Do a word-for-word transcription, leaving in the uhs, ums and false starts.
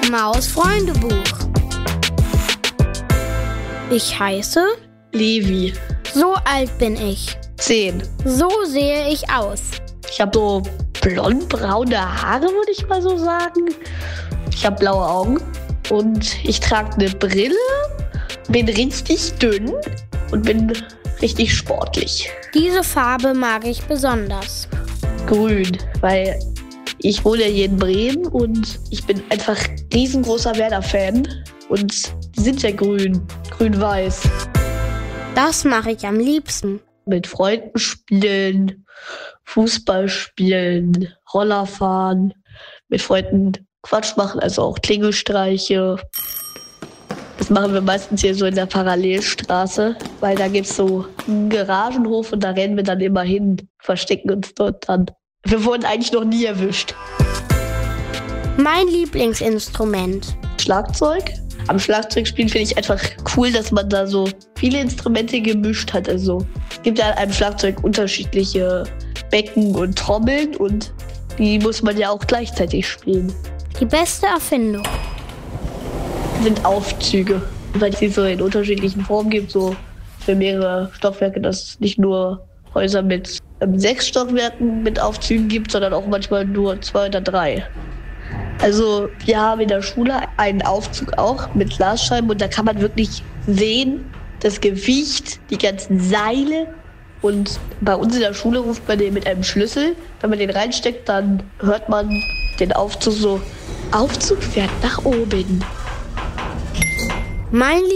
Maus Freundebuch. Ich heiße Levi. So alt bin ich. Zehn. So sehe ich aus. Ich habe so blond-braune Haare, würde ich mal so sagen. Ich habe blaue Augen und ich trage eine Brille, bin richtig dünn und bin richtig sportlich. Diese Farbe mag ich besonders. Grün, weil ich wohne hier in Bremen und ich bin einfach riesengroßer Werder-Fan. Und die sind ja grün, grün-weiß. Das mache ich am liebsten. Mit Freunden spielen, Fußball spielen, Roller fahren, mit Freunden Quatsch machen, also auch Klingelstreiche. Das machen wir meistens hier so in der Parallelstraße, weil da gibt's so einen Garagenhof und da rennen wir dann immer hin, verstecken uns dort dann. Wir wurden eigentlich noch nie erwischt. Mein Lieblingsinstrument. Schlagzeug. Am Schlagzeugspielen finde ich einfach cool, dass man da so viele Instrumente gemischt hat. Also es gibt ja an einem Schlagzeug unterschiedliche Becken und Trommeln und die muss man ja auch gleichzeitig spielen. Die beste Erfindung Sind Aufzüge, weil es die so in unterschiedlichen Formen gibt, so für mehrere Stockwerke, dass es nicht nur Häuser mit ähm, sechs Stockwerken mit Aufzügen gibt, sondern auch manchmal nur zwei oder drei. Also wir haben in der Schule einen Aufzug auch mit Glasscheiben und da kann man wirklich sehen, das Gewicht, die ganzen Seile. Und bei uns in der Schule ruft man den mit einem Schlüssel. Wenn man den reinsteckt, dann hört man den Aufzug so, Aufzug fährt nach oben. Mein